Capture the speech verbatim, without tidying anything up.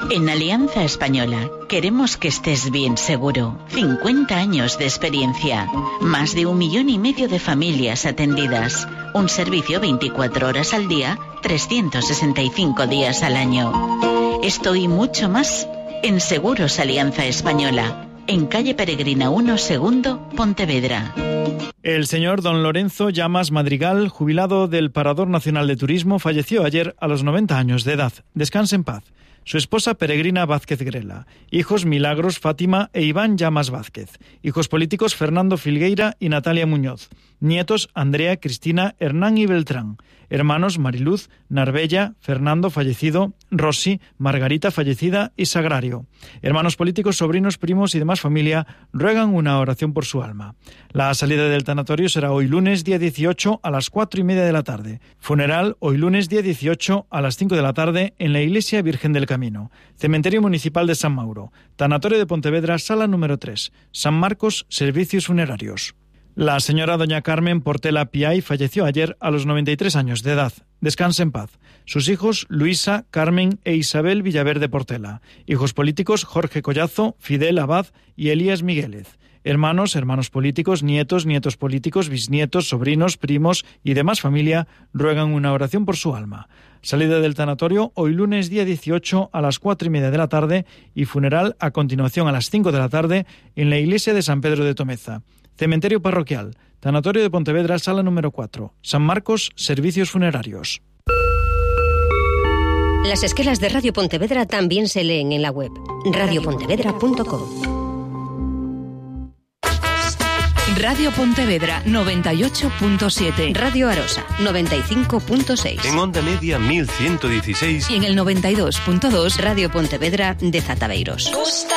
En Alianza Española queremos que estés bien seguro. cincuenta años de experiencia, más de un millón y medio de familias atendidas, un servicio veinticuatro horas al día, trescientos sesenta y cinco días al año. Esto y mucho más en Seguros Alianza Española, en calle Peregrina uno, segundo, Pontevedra. El señor don Lorenzo Llamas Madrigal, jubilado del Parador Nacional de Turismo, falleció ayer a los noventa años de edad. Descanse en paz. Su esposa Peregrina Vázquez Grela. Hijos Milagros, Fátima e Iván Llamas Vázquez. Hijos políticos Fernando Filgueira y Natalia Muñoz. Nietos Andrea, Cristina, Hernán y Beltrán. Hermanos Mariluz, Narbella, Fernando fallecido, Rosy, Margarita fallecida y Sagrario. Hermanos políticos, sobrinos, primos y demás familia ruegan una oración por su alma. La salida del tanatorio será hoy lunes día dieciocho a las cuatro y media de la tarde. Funeral hoy lunes día dieciocho a las cinco de la tarde en la Iglesia Virgen del Camino. Cementerio Municipal de San Mauro. Tanatorio de Pontevedra, sala número tres. San Marcos, servicios funerarios. La señora doña Carmen Portela Piay falleció ayer a los noventa y tres años de edad. Descanse en paz. Sus hijos Luisa, Carmen e Isabel Villaverde Portela. Hijos políticos Jorge Collazo, Fidel Abad y Elías Miguélez. Hermanos, hermanos políticos, nietos, nietos políticos, bisnietos, sobrinos, primos y demás familia ruegan una oración por su alma. Salida del tanatorio hoy lunes día dieciocho a las cuatro y media de la tarde y funeral a continuación a las cinco de la tarde en la iglesia de San Pedro de Tomeza. Cementerio parroquial, tanatorio de Pontevedra, sala número cuatro. San Marcos, servicios funerarios. Las esquelas de Radio Pontevedra también se leen en la web radio pontevedra punto com. Radio Pontevedra noventa y ocho punto siete. Radio Arosa noventa y cinco punto seis. En onda media mil ciento dieciséis. Y en el noventa y dos punto dos. Radio Pontevedra de Zataveiros.